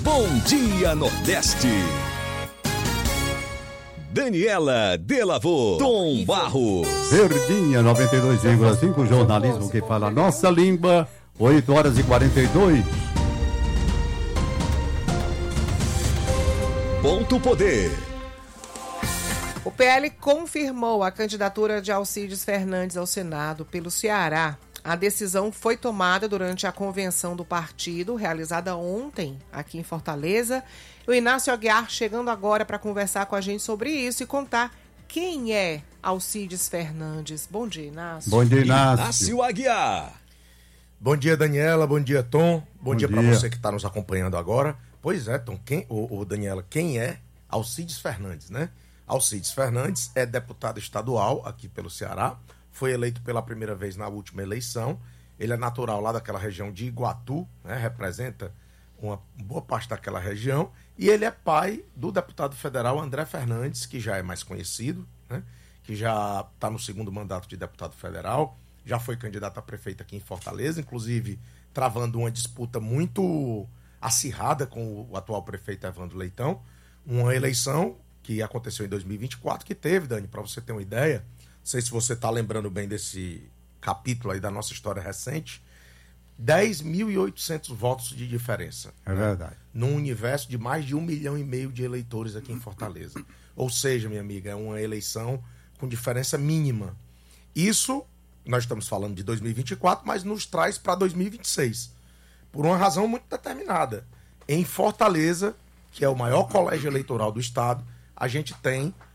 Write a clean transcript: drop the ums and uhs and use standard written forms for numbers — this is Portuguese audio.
Bom Dia Nordeste. Daniela Delavô, Tom Barros. Verdinha 92,5, jornalismo que fala a nossa língua, 8h42. Ponto Poder. O PL confirmou a candidatura de Alcides Fernandes ao Senado pelo Ceará. A decisão foi tomada durante a convenção do partido, realizada ontem aqui em Fortaleza. O Inácio Aguiar chegando agora para conversar com a gente sobre isso e contar quem é Alcides Fernandes. Bom dia, Inácio. Bom dia, Inácio. Inácio Aguiar. Bom dia, Daniela. Bom dia, Tom. Bom dia para você que está nos acompanhando agora. Pois é, Tom. Daniela, quem é Alcides Fernandes, né? Alcides Fernandes é deputado estadual aqui pelo Ceará. Foi eleito pela primeira vez na última eleição. Ele é natural lá daquela região de Iguatu, né? Representa uma boa parte daquela região. E ele é pai do deputado federal André Fernandes, que já é mais conhecido, né? Que já está no segundo mandato de deputado federal. Já foi candidato a prefeito aqui em Fortaleza, inclusive travando uma disputa muito acirrada com o atual prefeito Evandro Leitão. Uma eleição que aconteceu em 2024, que teve, Dani, para você ter uma ideia, não sei se você está lembrando bem desse capítulo aí da nossa história recente, 10.800 votos de diferença. É verdade. Num universo de mais de 1,5 milhão de eleitores aqui em Fortaleza. Ou seja, minha amiga, é uma eleição com diferença mínima. Isso, nós estamos falando de 2024, mas nos traz para 2026. Por uma razão muito determinada. Em Fortaleza, que é o maior colégio eleitoral do estado, a gente tem